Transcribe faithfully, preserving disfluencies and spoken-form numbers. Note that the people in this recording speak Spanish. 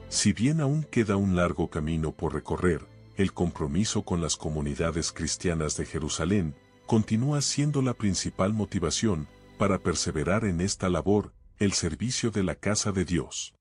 Si bien aún queda un largo camino por recorrer, el compromiso con las comunidades cristianas de Jerusalén continúa siendo la principal motivación para perseverar en esta labor, el servicio de la casa de Dios.